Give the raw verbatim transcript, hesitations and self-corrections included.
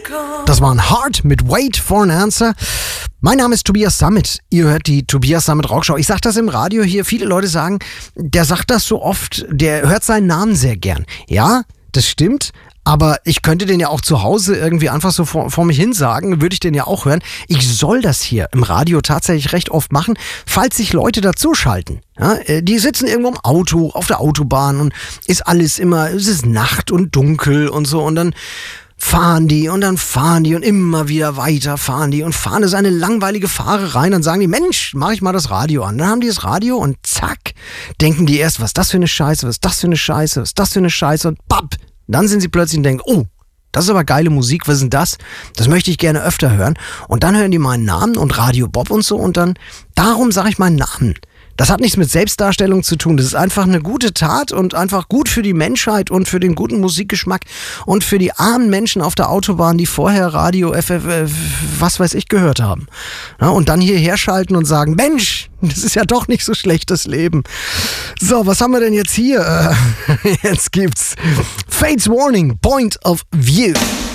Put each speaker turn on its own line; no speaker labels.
Das war ein Heart mit Wait for an Answer. Mein Name ist Tobias Sammet. Ihr hört die Tobias Sammet Rockshow. Ich sag das im Radio hier. Viele Leute sagen, der sagt das so oft, der hört seinen Namen sehr gern. Ja, das stimmt. Aber ich könnte den ja auch zu Hause irgendwie einfach so vor, vor mich hin sagen, würde ich den ja auch hören. Ich soll das hier im Radio tatsächlich recht oft machen, falls sich Leute dazuschalten. Ja, die sitzen irgendwo im Auto, auf der Autobahn und ist alles immer, es ist Nacht und dunkel und so und dann fahren die und dann fahren die und immer wieder weiter fahren die und fahren. Das ist eine langweilige Fahrerei. Dann sagen die, Mensch, mach ich mal das Radio an. Dann haben die das Radio und zack, denken die erst, was ist das für eine Scheiße, was ist das für eine Scheiße, was ist das für eine Scheiße und bapp. Dann sind sie plötzlich und denken, oh, das ist aber geile Musik, was ist denn das? Das möchte ich gerne öfter hören. Und dann hören die meinen Namen und Radio Bob und so und dann, darum sage ich meinen Namen. Das hat nichts mit Selbstdarstellung zu tun. Das ist einfach eine gute Tat und einfach gut für die Menschheit und für den guten Musikgeschmack und für die armen Menschen auf der Autobahn, die vorher Radio, F F, was weiß ich, gehört haben. Ja, und dann hierher schalten und sagen, Mensch, das ist ja doch nicht so schlecht, das Leben. So, was haben wir denn jetzt hier? Jetzt gibt's Fates Warning, Point of View.